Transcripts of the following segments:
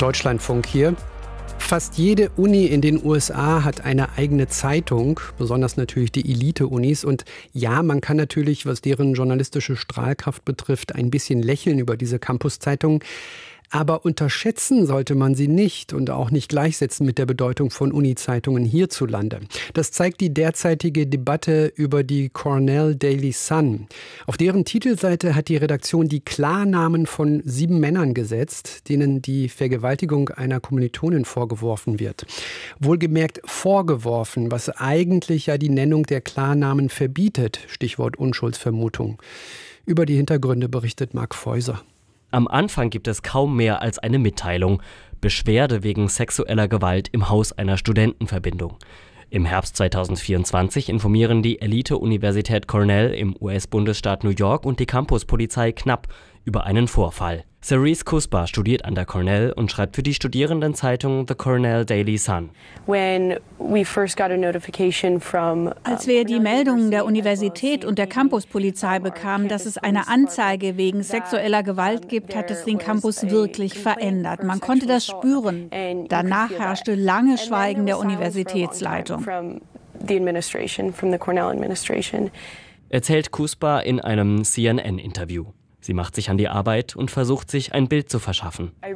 Deutschlandfunk hier. Fast jede Uni in den USA hat eine eigene Zeitung, besonders natürlich die Elite-Unis. Und ja, man kann natürlich, was deren journalistische Strahlkraft betrifft, ein bisschen lächeln über diese Campuszeitungen. Aber unterschätzen sollte man sie nicht und auch nicht gleichsetzen mit der Bedeutung von Uni-Zeitungen hierzulande. Das zeigt die derzeitige Debatte über die Cornell Daily Sun. Auf deren Titelseite hat die Redaktion die Klarnamen von 7 Männern gesetzt, denen die Vergewaltigung einer Kommilitonin vorgeworfen wird. Wohlgemerkt vorgeworfen, was eigentlich ja die Nennung der Klarnamen verbietet. Stichwort Unschuldsvermutung. Über die Hintergründe berichtet Marc Feuser. Am Anfang gibt es kaum mehr als eine Mitteilung. Beschwerde wegen sexueller Gewalt im Haus einer Studentenverbindung. Im Herbst 2024 informieren die Elite-Universität Cornell im US-Bundesstaat New York und die Campuspolizei knapp über einen Vorfall. Cerise Kuspa studiert an der Cornell und schreibt für die Studierendenzeitung The Cornell Daily Sun. Als wir die Meldungen der Universität und der Campuspolizei bekamen, dass es eine Anzeige wegen sexueller Gewalt gibt, hat es den Campus wirklich verändert. Man konnte das spüren. Danach herrschte lange Schweigen der Universitätsleitung. Erzählt Kuspa in einem CNN-Interview. Sie macht sich an die Arbeit und versucht, sich ein Bild zu verschaffen. Ich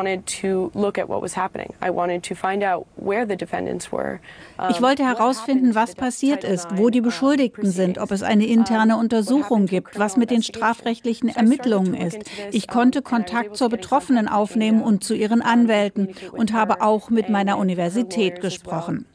wollte herausfinden, was passiert ist, wo die Beschuldigten sind, ob es eine interne Untersuchung gibt, was mit den strafrechtlichen Ermittlungen ist. Ich konnte Kontakt zur Betroffenen aufnehmen und zu ihren Anwälten und habe auch mit meiner Universität gesprochen.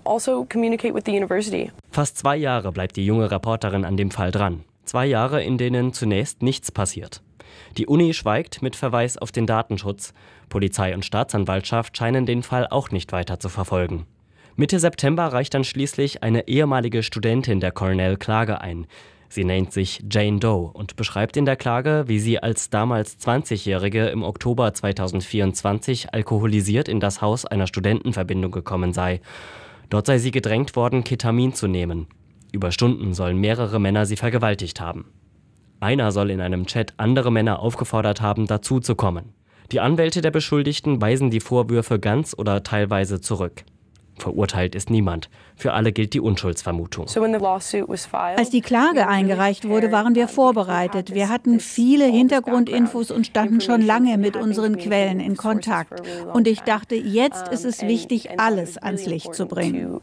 Fast 2 Jahre bleibt die junge Reporterin an dem Fall dran. 2 Jahre, in denen zunächst nichts passiert. Die Uni schweigt mit Verweis auf den Datenschutz. Polizei und Staatsanwaltschaft scheinen den Fall auch nicht weiter zu verfolgen. Mitte September reicht dann schließlich eine ehemalige Studentin der Cornell Klage ein. Sie nennt sich Jane Doe und beschreibt in der Klage, wie sie als damals 20-Jährige im Oktober 2024 alkoholisiert in das Haus einer Studentenverbindung gekommen sei. Dort sei sie gedrängt worden, Ketamin zu nehmen. Über Stunden sollen mehrere Männer sie vergewaltigt haben. Einer soll in einem Chat andere Männer aufgefordert haben, dazuzukommen. Die Anwälte der Beschuldigten weisen die Vorwürfe ganz oder teilweise zurück. Verurteilt ist niemand. Für alle gilt die Unschuldsvermutung. Als die Klage eingereicht wurde, waren wir vorbereitet. Wir hatten viele Hintergrundinfos und standen schon lange mit unseren Quellen in Kontakt. Und ich dachte, jetzt ist es wichtig, alles ans Licht zu bringen.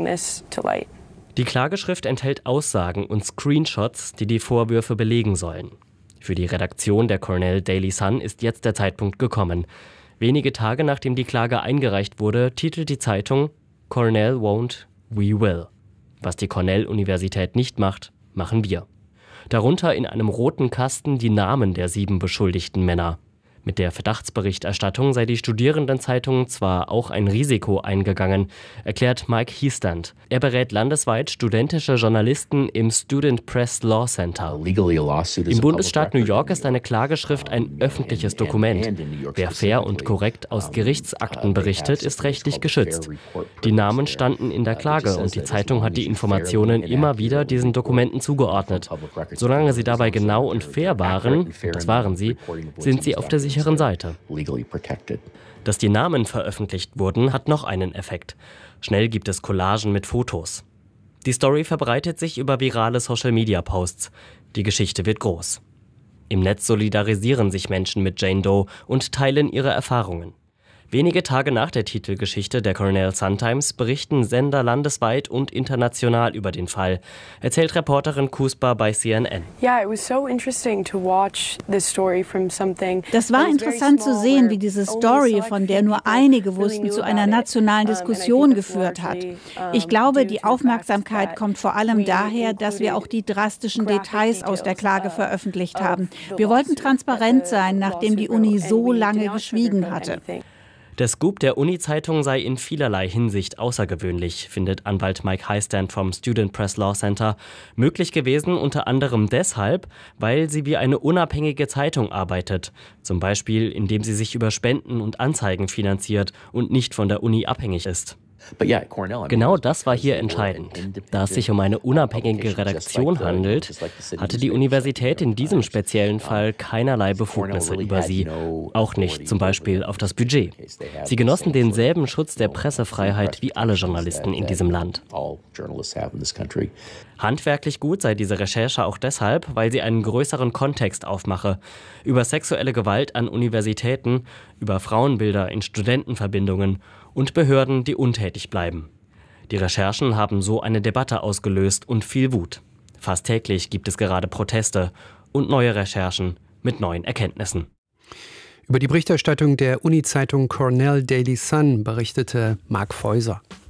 Die Klageschrift enthält Aussagen und Screenshots, die die Vorwürfe belegen sollen. Für die Redaktion der Cornell Daily Sun ist jetzt der Zeitpunkt gekommen. Wenige Tage nachdem die Klage eingereicht wurde, titelt die Zeitung Cornell won't, we will. Was die Cornell-Universität nicht macht, machen wir. Darunter in einem roten Kasten die Namen der 7 beschuldigten Männer. Mit der Verdachtsberichterstattung sei die Studierendenzeitung zwar auch ein Risiko eingegangen, erklärt Mike Hiestand. Er berät landesweit studentische Journalisten im Student Press Law Center. Im Bundesstaat New York ist eine Klageschrift ein öffentliches Dokument. Wer fair und korrekt aus Gerichtsakten berichtet, ist rechtlich geschützt. Die Namen standen in der Klage und die Zeitung hat die Informationen immer wieder diesen Dokumenten zugeordnet. Solange sie dabei genau und fair waren, und das waren sie, sind sie auf der sicheren Seite. Dass die Namen veröffentlicht wurden, hat noch einen Effekt. Schnell gibt es Collagen mit Fotos. Die Story verbreitet sich über virale Social-Media-Posts. Die Geschichte wird groß. Im Netz solidarisieren sich Menschen mit Jane Doe und teilen ihre Erfahrungen. Wenige Tage nach der Titelgeschichte der Cornell Sun-Times berichten Sender landesweit und international über den Fall, erzählt Reporterin Kuspa bei CNN. Das war interessant zu sehen, wie diese Story, von der nur einige wussten, zu einer nationalen Diskussion geführt hat. Ich glaube, die Aufmerksamkeit kommt vor allem daher, dass wir auch die drastischen Details aus der Klage veröffentlicht haben. Wir wollten transparent sein, nachdem die Uni so lange geschwiegen hatte. Der Scoop der Uni-Zeitung sei in vielerlei Hinsicht außergewöhnlich, findet Anwalt Mike Hiestand vom Student Press Law Center. Möglich gewesen unter anderem deshalb, weil sie wie eine unabhängige Zeitung arbeitet. Zum Beispiel, indem sie sich über Spenden und Anzeigen finanziert und nicht von der Uni abhängig ist. Genau das war hier entscheidend. Da es sich um eine unabhängige Redaktion handelt, hatte die Universität in diesem speziellen Fall keinerlei Befugnisse über sie, auch nicht zum Beispiel auf das Budget. Sie genossen denselben Schutz der Pressefreiheit wie alle Journalisten in diesem Land. Handwerklich gut sei diese Recherche auch deshalb, weil sie einen größeren Kontext aufmache. Über sexuelle Gewalt an Universitäten, über Frauenbilder in Studentenverbindungen und Behörden, die untätig bleiben. Die Recherchen haben so eine Debatte ausgelöst und viel Wut. Fast täglich gibt es gerade Proteste und neue Recherchen mit neuen Erkenntnissen. Über die Berichterstattung der Uni-Zeitung Cornell Daily Sun berichtete Mark Feuser.